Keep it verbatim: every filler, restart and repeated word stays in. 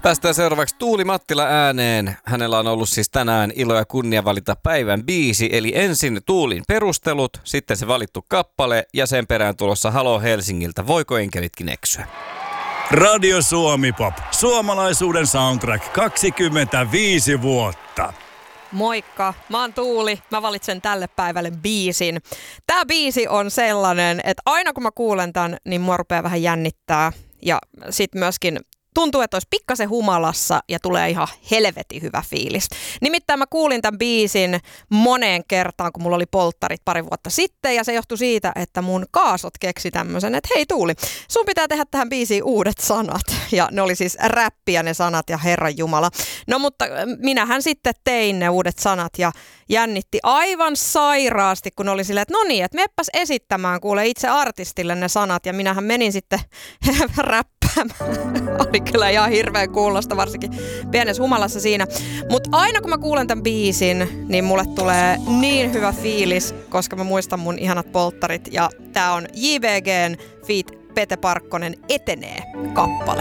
Päästään seuraavaksi Tuuli Mattila ääneen. Hänellä on ollut siis tänään ilo ja kunnia valita päivän biisi. Eli ensin Tuulin perustelut, sitten se valittu kappale ja sen perään tulossa Halo Helsingiltä. Voiko enkelitkin eksyä? Radio Suomi Pop. Suomalaisuuden soundtrack kaksikymmentäviisi vuotta. Moikka, mä oon Tuuli. Mä valitsen tälle päivälle biisin. Tää biisi on sellainen, että aina kun mä kuulen tän, niin mua rupeaa vähän jännittää. Ja sit myöskin tuntuu, että olisi pikkasen humalassa ja tulee ihan helvetin hyvä fiilis. Nimittäin mä kuulin tämän biisin moneen kertaan, kun mulla oli polttarit pari vuotta sitten. Ja se johtui siitä, että mun kaasot keksi tämmöisen, että hei Tuuli, sun pitää tehdä tähän biisiin uudet sanat. Ja ne oli siis räppiä ne sanat ja Herran Jumala. No mutta minähän sitten tein ne uudet sanat ja jännitti aivan sairaasti, kun oli silleen, että no niin, että meppäs esittämään kuule itse artistille ne sanat. Ja minähän menin sitten räppäämään. Oli kyllä ihan hirveän kuulosta, varsinkin pienessä humalassa siinä. Mutta aina kun mä kuulen tämän biisin, niin mulle tulee niin hyvä fiilis, koska mä muistan mun ihanat polttarit. Ja tää on J V G:n feat. Pete Parkkonen Etenee -kappale.